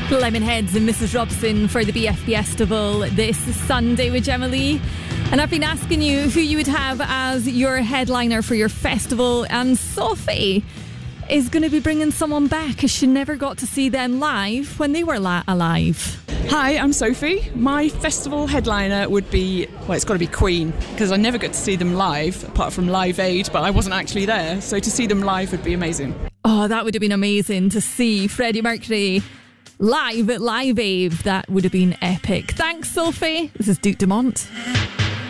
Lemonheads and Mrs. Robson for the BFP Festival this Sunday with Gemma Lee. And I've been asking you who you would have as your headliner for your festival, and Sophie is going to be bringing someone back as she never got to see them live when they were alive. Hi, I'm Sophie. My festival headliner would be, it's got to be Queen, because I never get to see them live, apart from Live Aid, but I wasn't actually there, so to see them live would be amazing. Oh, that would have been amazing to see Freddie Mercury live at Live Aid. That would have been epic. Thanks, Sophie. This is Duke Dumont.